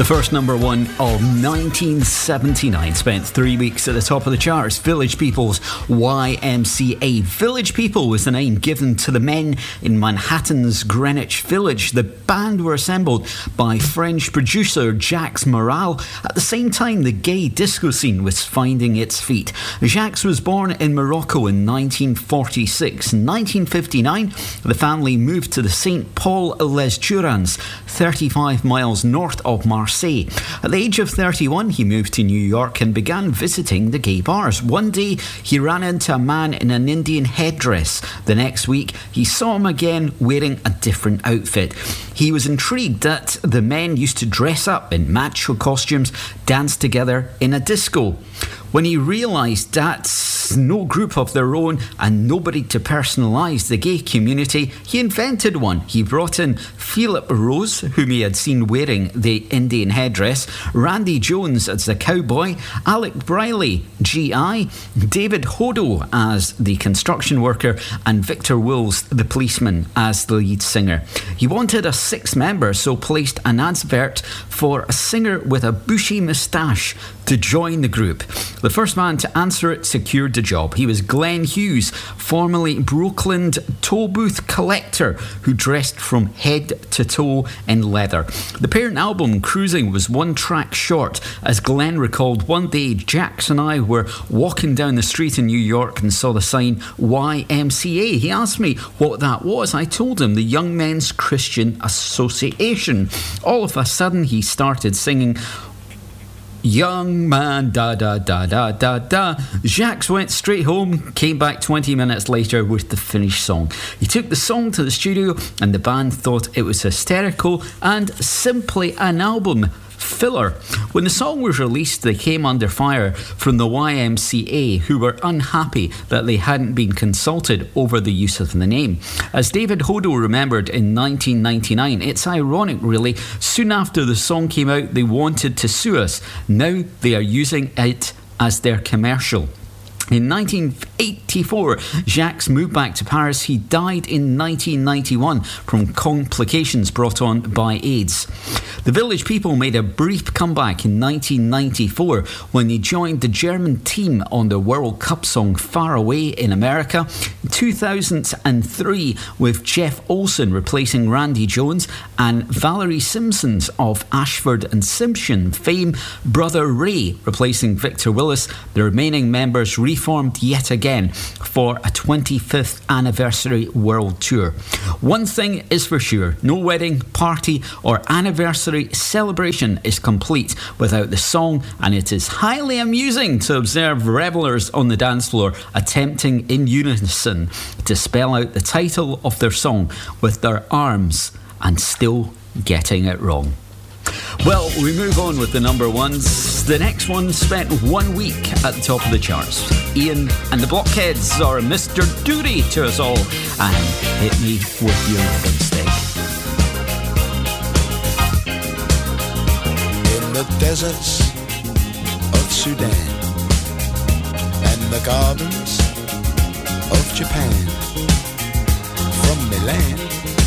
first number one of 1979 spent 3 weeks at the top of the charts. Village People's YMCA. Village People was the name given to the men in Manhattan's Greenwich Village. The band were assembled by French producer Jacques Moral. At the same time, the gay disco scene was finding its feet. Jacques was born in Morocco in 1946. In 1959, the family moved to the St. Paul les Jurans, 35 miles north of Marseille. At the age of 31, he moved to New York and began visiting the gay bars. One day, he ran into a man in an Indian headdress. The next week, he saw him again wearing a different outfit. He was intrigued that the men used to dress up in macho costumes, dance together in a disco. When he realised that's no group of their own and nobody to personalise the gay community, he invented one. He brought in Philip Rose, whom he had seen wearing the Indian headdress, Randy Jones as the cowboy, Alec Briley, GI, David Hodo as the construction worker, and Victor Wills, the policeman, as the lead singer. He wanted a sixth member, so placed an advert for a singer with a bushy moustache to join the group. The first man to answer it secured the job. He was Glenn Hughes, formerly Brooklyn toll booth collector, who dressed from head to toe in leather. The parent album, Cruising, was one track short. As Glenn recalled, one day Jax and I were walking down the street in New York and saw the sign YMCA. He asked me what that was. I told him the Young Men's Christian Association. All of a sudden he started singing Young man, da da da da da da. Jacques went straight home, came back 20 minutes later with the finished song. He took the song to the studio and the band thought it was hysterical and simply an album filler. When the song was released, they came under fire from the YMCA, who were unhappy that they hadn't been consulted over the use of the name. As David Hodo remembered in 1999, it's ironic really, soon after the song came out they wanted to sue us. Now they are using it as their commercial. In 1984, Jacques moved back to Paris. He died in 1991 from complications brought on by AIDS. The Village People made a brief comeback in 1994 when they joined the German team on the World Cup song Far Away in America. In 2003, with Jeff Olson replacing Randy Jones and Valerie Simpsons of Ashford and Simpson fame, Brother Ray replacing Victor Willis, the remaining members reformed yet again for a 25th anniversary world tour. One thing is for sure, no wedding, party or anniversary celebration is complete without the song, and it is highly amusing to observe revellers on the dance floor attempting in unison to spell out the title of their song with their arms and still getting it wrong. Well, we move on with the number ones. The next one spent 1 week at the top of the charts. Ian and the Blockheads are Mr. Duty to us all, and Hit Me With Your Loving Stick. In the deserts of Sudan and the gardens of Japan, from Milan